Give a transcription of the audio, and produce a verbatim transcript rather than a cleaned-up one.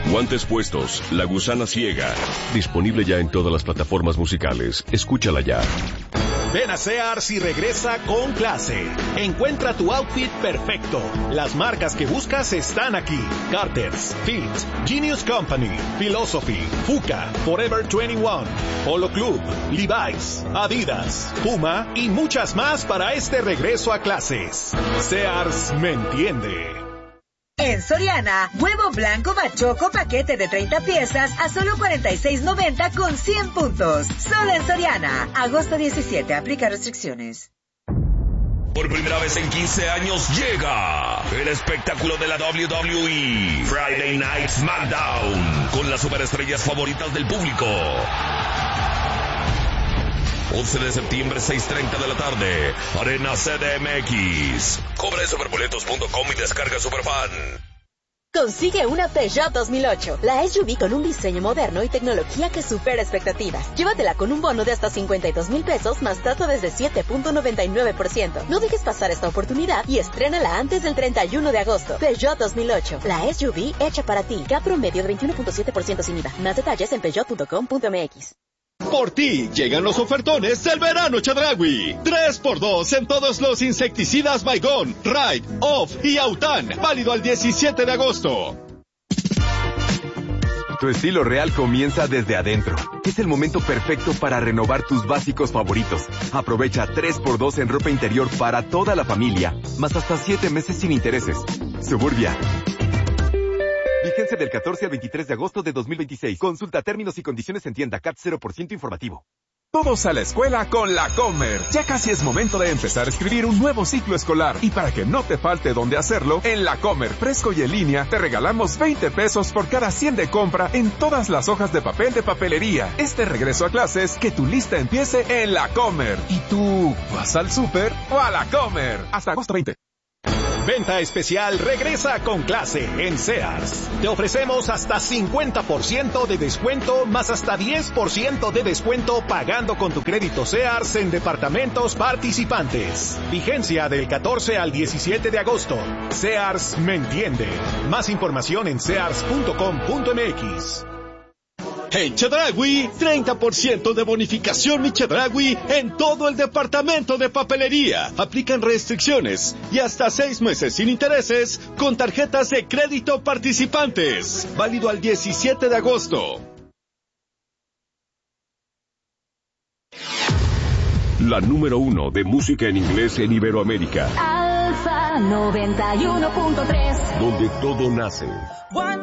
Guantes puestos, La Gusana Ciega. Disponible ya en todas las plataformas musicales. Escúchala ya. Ven a Sears y regresa con clase. Encuentra tu outfit perfecto. Las marcas que buscas están aquí. Carter's, Fit, Genius Company, Philosophy, Fuka, Forever veintiuno, Polo Club, Levi's, Adidas, Puma y muchas más para este regreso a clases. Sears me entiende. En Soriana, huevo blanco bachoco paquete de treinta piezas a solo cuarenta y seis noventa con cien puntos. Solo en Soriana. Agosto diecisiete. Aplica restricciones. Por primera vez en quince años llega el espectáculo de la doble u doble u E, Friday Night SmackDown, con las superestrellas favoritas del público. once de septiembre, seis treinta de la tarde, Arena C D M X. Cobra en superboletos punto com y descarga Superfan. Consigue una Peugeot dos mil ocho, la S U V con un diseño moderno y tecnología que supera expectativas. Llévatela con un bono de hasta cincuenta y dos mil pesos más tasa desde siete punto noventa y nueve por ciento. No dejes pasar esta oportunidad y estrénala antes del treinta y uno de agosto. Peugeot dos mil ocho, la S U V hecha para ti. K promedio de veintiuno punto siete por ciento sin I V A. Más detalles en peugeot punto com punto m x. Por ti llegan los ofertones del verano Chedraui. tres por dos en todos los insecticidas Baygon, Ride, Off y Autan. Válido al diecisiete de agosto. Tu estilo real comienza desde adentro. Es el momento perfecto para renovar tus básicos favoritos. Aprovecha tres por dos en ropa interior para toda la familia, más hasta siete meses sin intereses. Suburbia. Vigencia del catorce al veintitrés de agosto de dos mil veintiséis. Consulta términos y condiciones en tienda. C A T cero por ciento informativo. Todos a la escuela con la Comer. Ya casi es momento de empezar a escribir un nuevo ciclo escolar. Y para que no te falte dónde hacerlo, en la Comer, fresco y en línea, te regalamos veinte pesos por cada cien de compra en todas las hojas de papel de papelería. Este regreso a clases, que tu lista empiece en la Comer. ¿Y tú vas al súper o a la Comer? Hasta agosto veinte. Venta especial regresa con clase en Sears. Te ofrecemos hasta cincuenta por ciento de descuento más hasta diez por ciento de descuento pagando con tu crédito Sears en departamentos participantes. Vigencia del catorce al diecisiete de agosto. Sears me entiende. Más información en sears punto com punto m x. En Chedraui, treinta por ciento de bonificación mi Chedraui en todo el departamento de papelería. Aplican restricciones y hasta seis meses sin intereses con tarjetas de crédito participantes. Válido al diecisiete de agosto. La número uno de música en inglés en Iberoamérica. Alfa noventa y uno punto tres. Donde todo nace.